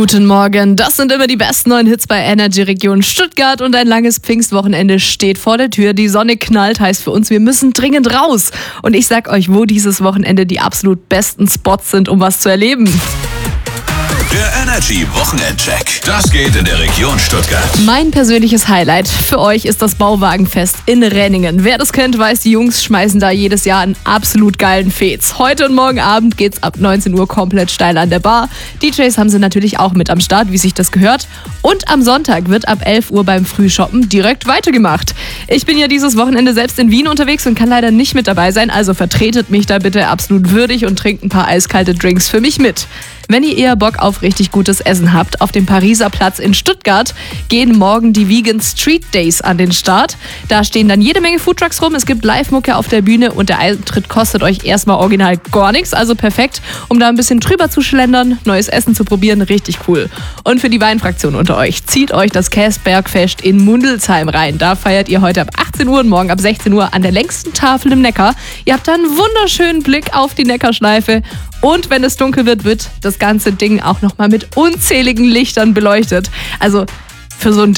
Guten Morgen, das sind immer die besten neuen Hits bei Energy Region Stuttgart und ein langes Pfingstwochenende steht vor der Tür. Die Sonne knallt, heißt für uns, wir müssen dringend raus. Und ich sag euch, wo dieses Wochenende die absolut besten Spots sind, um was zu erleben. Der Energy Wochenendcheck. Das geht in der Region Stuttgart. Mein persönliches Highlight für euch ist das Bauwagenfest in Renningen. Wer das kennt, weiß, die Jungs schmeißen da jedes Jahr einen absolut geilen Fez. Heute und morgen Abend geht's ab 19 Uhr komplett steil an der Bar. DJs haben sie natürlich auch mit am Start, wie sich das gehört. Und am Sonntag wird ab 11 Uhr beim Frühshoppen direkt weitergemacht. Ich bin ja dieses Wochenende selbst in Wien unterwegs und kann leider nicht mit dabei sein, also vertretet mich da bitte absolut würdig und trinkt ein paar eiskalte Drinks für mich mit. Wenn ihr eher Bock auf richtig gutes Essen habt, auf dem Pariser Platz in Stuttgart gehen morgen die Vegan Street Days an den Start. Da stehen dann jede Menge Foodtrucks rum, es gibt Live-Mucke auf der Bühne und der Eintritt kostet euch erstmal original gar nichts, also perfekt, um da ein bisschen drüber zu schlendern, neues Essen zu probieren, richtig cool. Und für die Weinfraktion unter euch, zieht euch das Käsbergfest in Mundelsheim rein. Da feiert ihr heute ab 18 Uhr und morgen ab 16 Uhr an der längsten Tafel im Neckar. Ihr habt da einen wunderschönen Blick auf die Neckarschleife. Und wenn es dunkel wird, wird das ganze Ding auch nochmal mit unzähligen Lichtern beleuchtet. Also für so ein